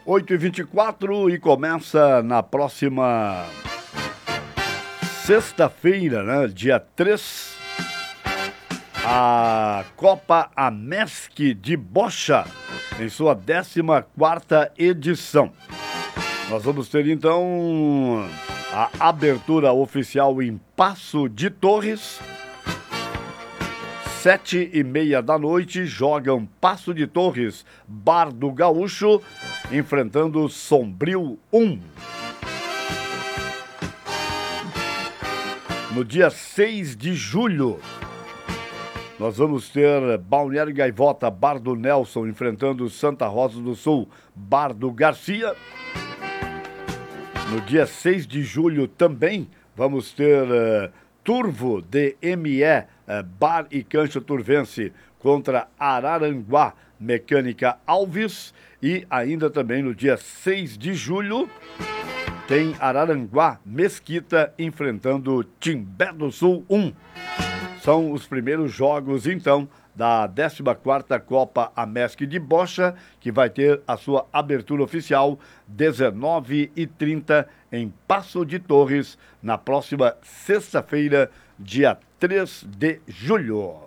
8h24 e começa na próxima sexta-feira, né? Dia 3, a Copa Amesc de Bocha, em sua 14ª edição. Nós vamos ter então a abertura oficial em Passo de Torres. 7h30 da noite, jogam Passo de Torres, Bar do Gaúcho, enfrentando Sombrio 1. No dia 6 de julho, nós vamos ter Balneário Gaivota, Bar do Nelson, enfrentando Santa Rosa do Sul, Bar do Garcia. No dia 6 de julho também vamos ter Turvo DME, Bar e Cancha Turvense, contra Araranguá, Mecânica Alves. E ainda também no dia 6 de julho tem Araranguá Mesquita enfrentando Timbé do Sul 1. São os primeiros jogos, então, da 14ª Copa Amesc de Bocha, que vai ter a sua abertura oficial 19h30 em Passo de Torres, na próxima sexta-feira, dia 3 de julho.